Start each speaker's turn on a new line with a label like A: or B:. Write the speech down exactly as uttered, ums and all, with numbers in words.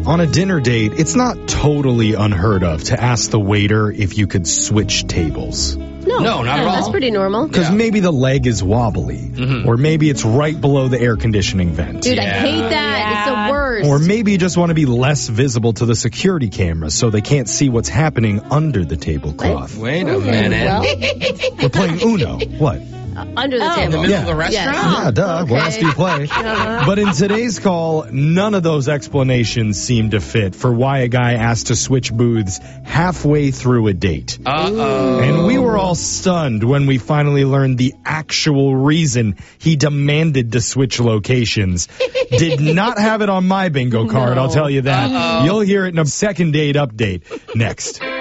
A: On a dinner date, it's not totally unheard of to ask the waiter if you could switch tables.
B: No,
C: No, not at all.
B: That's pretty normal.
A: Because
C: Yeah.
A: maybe the leg is wobbly,
C: Mhm.
A: or maybe it's right below the air conditioning vent.
B: Dude, I
C: Yeah.
B: hate that. It's
D: Yeah.
B: the worst.
A: Or maybe you just want to be less visible to the security cameras so they can't see what's happening under the tablecloth.
C: Wait a
B: Okay,
C: minute.
B: well,
A: We're playing Uno. What?
B: uh, under the
D: Oh.
B: table.
C: In the middle
A: Yeah.
C: of the restaurant?
A: Yeah, duh. What else do you play? But in today's call, none of those explanations seem to fit for why a guy asked to switch booths halfway through a date.
C: Uh-oh.
A: And we were all stunned when we finally learned the actual reason he demanded to switch locations. Did not have it on my bingo card,
D: No.
A: I'll tell you that.
C: Uh-oh.
A: You'll hear it in a second date update next.